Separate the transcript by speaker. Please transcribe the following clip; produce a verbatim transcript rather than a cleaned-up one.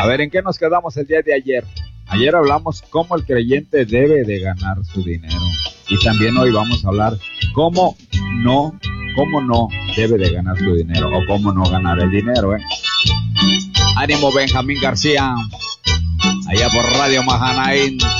Speaker 1: A ver, ¿en qué nos quedamos el día de ayer? Ayer hablamos cómo el creyente debe de ganar su dinero. Y también hoy vamos a hablar cómo no, cómo no debe de ganar su dinero o cómo no ganar el dinero, ¿eh? Ánimo, Benjamín García, allá por Radio Mahanaín.